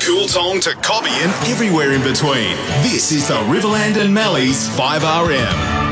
Cooltong to Cobby and everywhere in between. This is the Riverland and Malleys 5RM.